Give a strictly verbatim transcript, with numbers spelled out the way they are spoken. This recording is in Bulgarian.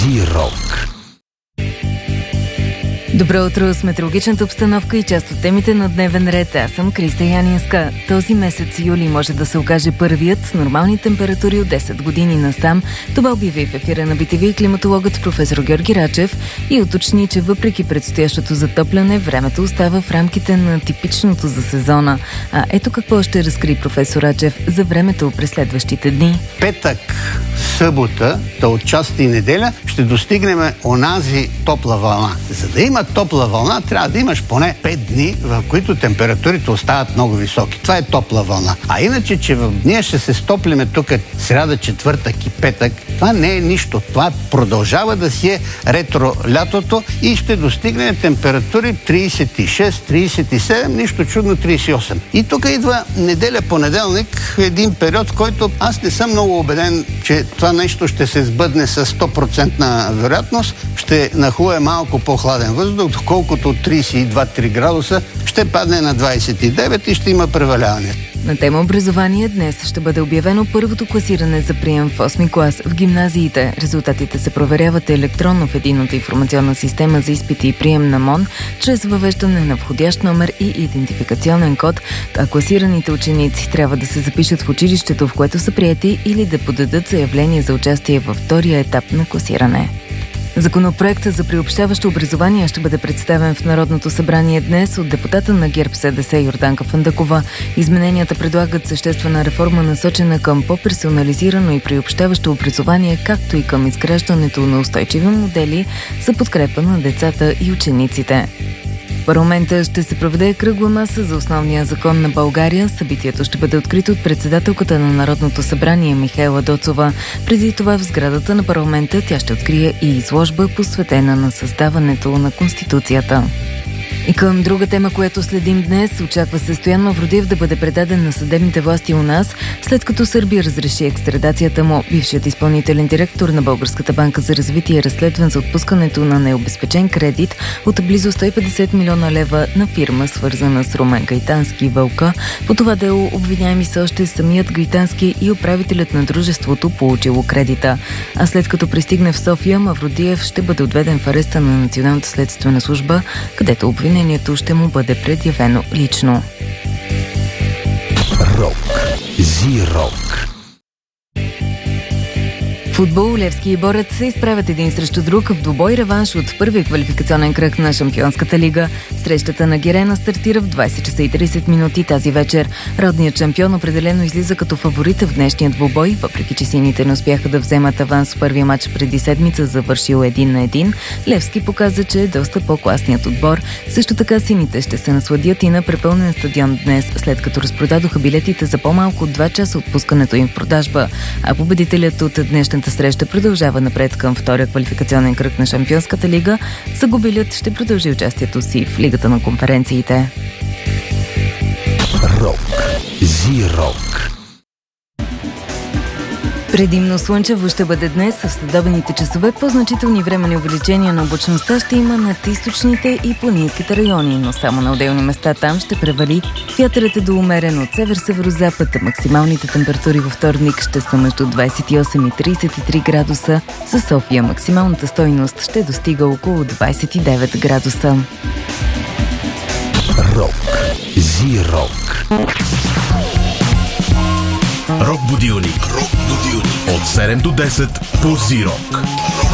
Зирок. Добро утро с метеорологичната обстановка и част от темите на дневен ред. Аз съм Криста Янинска. Този месец юли може да се окаже първият с нормални температури от десет години насам. Това обяви в ефира на Би Ти Ви климатологът професор Георги Рачев и уточни, че въпреки предстоящото затопляне, времето остава в рамките на типичното за сезона. А ето какво ще разкри професор Рачев за времето през следващите дни. Петък, събота, та отчасти и неделя, ще достигнем онази топла вълна. За да има топла вълна, трябва да имаш поне пет дни, в които температурите остават много високи. Това е топла вълна. А иначе, че в ние ще се стоплиме тук сряда, четвъртък и петък, това не е нищо. Това продължава да си е ретро лятото и ще достигне температури трийсет и шест, трийсет и седем, нищо чудно трийсет и осем. И тук идва неделя, понеделник, един период, в който аз не съм много убеден, че това нещо ще се сбъдне с сто процента вероятност. Ще нахлуе малко по-хладен въздух, доколкото от трийсет и два до три градуса ще падне на двайсет и девет и ще има преваляване. На тема образование днес ще бъде обявено първото класиране за прием в осми клас в гимназиите. Резултатите се проверяват електронно в единната информационна система за изпити и прием на МОН, чрез въвеждане на входящ номер и идентификационен код, а класираните ученици трябва да се запишат в училището, в което са приети, или да подадат заявление за участие във втория етап на класиране. Законопроектът за приобщаващо образование ще бъде представен в Народното събрание днес от депутата на ГЕРБ СДС Йорданка Фандъкова. Измененията предлагат съществена реформа, насочена към по-персонализирано и приобщаващо образование, както и към изграждането на устойчиви модели за подкрепа на децата и учениците. В парламента ще се проведе кръгла маса за основния закон на България. Събитието ще бъде открито от председателката на Народното събрание Михаела Доцова. Преди това в сградата на парламента тя ще открие и изложба, посветена на създаването на Конституцията. И към друга тема, която следим днес, очаква се Стоян Мавродиев да бъде предаден на съдебните власти у нас, след като Сърбия разреши екстрадацията му. Бившият изпълнителен директор на Българската банка за развитие е разследван за отпускането на необезпечен кредит от близо сто и петдесет милиона лева на фирма, свързана с Румен Гайтански и Вълка. По това дело обвиняеми са още самият Гайтански и управителят на дружеството, получило кредита. А след като пристигне в София, Мавродиев ще бъде отведен в ареста на Националната следствена служба, където обвинението ще му бъде предявено лично. Рок. Зирок. Футбол, Левски и Борец се изправят един срещу друг в двубой реванш от първия квалификационен кръг на Шампионската лига. Срещата на Герена стартира в двайсет часа и трийсет минути тази вечер. Родният шампион определено излиза като фаворит в днешния двубой, въпреки че сините не успяха да вземат аванс в първия матч преди седмица, завършил един на един. Левски показа, че е доста по-класният отбор. Също така сините ще се насладят и на препълнен стадион днес, след като разпродадоха билетите за по-малко от два часа от пускането им в продажба. А победителят от днешната среща продължава напред към втория квалификационен кръг на Шампионската лига. Загубилият ще продължи участието си в Лигата на конференциите. Рок. Зирок. Предимно слънчево ще бъде днес, в следобедните часове по-значителни временни увеличения на облачността ще има над източните и планинските райони, но само на отделни места там ще превали. Вятърът е до умерен от север-северозапад, а максималните температури във вторник ще са между двайсет и осем и трийсет и три градуса. За София максималната стойност ще достига около двайсет и девет градуса. Рок. Зирок. Рок будилник. Рок будилник. От седем до десет по Зирок.